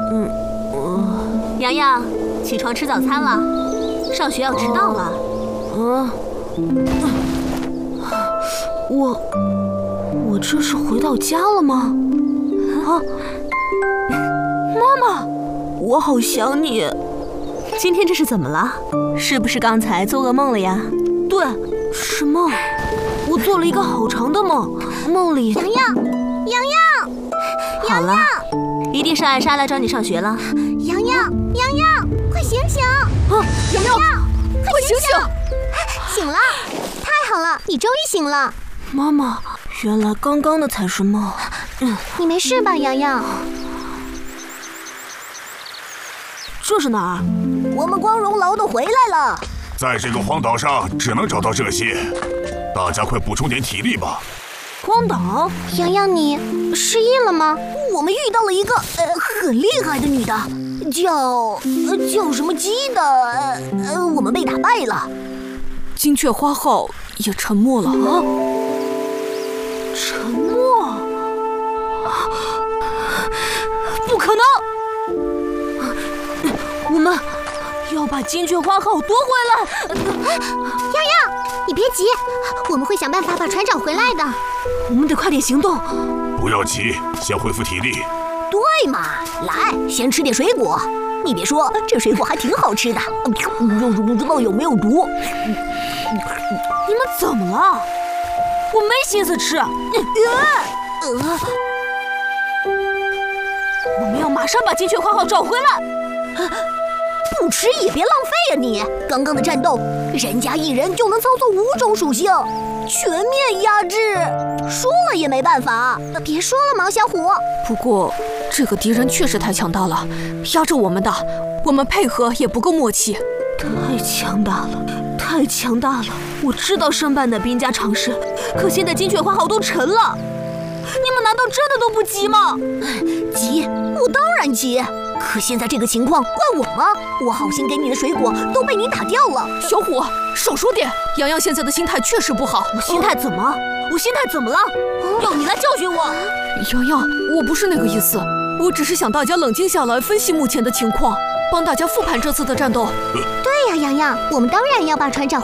洋洋，起床吃早餐了，上学要迟到了。 我这是回到家了吗？妈妈，我好想你。 今天这是怎么了？是不是刚才做噩梦了呀？ 对，是梦。我做了一个好长的梦，梦里…… 洋洋， 好了，一定是艾莎来找你上学了。 洋洋，快醒醒！ 洋洋，快醒醒！ 醒了，太好了，你终于醒了。 妈妈，原来刚刚的才是梦。 你没事吧，洋洋？ 这是哪儿？ 我们光荣楼都回来了。 在这个荒岛上，只能找到这些。大家快补充点体力吧。 荒岛？ 洋洋，你失忆了吗？ 我们遇到了一个很厉害的女的，叫什么鸡的，我们被打败了。 金雀花号也沉没了啊！沉没？不可能！我们要把金雀花号夺回来！ 洋洋，你别急，我们会想办法把船找回来的。 我们得快点行动。 不要急，先恢复体力。 对嘛，来，先吃点水果。你别说，这水果还挺好吃的，就是不知道有没有毒。 你们怎么了？我没心思吃。我们要马上把金雀花号找回来。 不吃也别浪费啊你！刚刚的战斗，人家一人就能操作5种属性，全面压制，输了也没办法。 别说了，毛小虎。 不过这个敌人确实太强大了，压着我们的，我们配合也不够默契。太强大了，太强大了！我知道申办的兵家常事，可现在金雀花号都沉了，你们难道真的都不急吗？ 急，我当然急。可现在这个情况怪我吗？我好心给你的水果都被你打掉了。 小虎，少说点。洋洋现在的心态确实不好。 我心态怎么？我心态怎么了？要你来教训我？ 洋洋，我不是那个意思，我只是想大家冷静下来，分析目前的情况，帮大家复盘这次的战斗。 对呀，洋洋，我们当然要把船找回